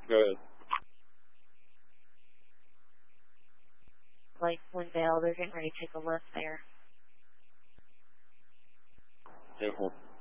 Go ahead. Like Wendell, they're getting ready to take a left there. Careful.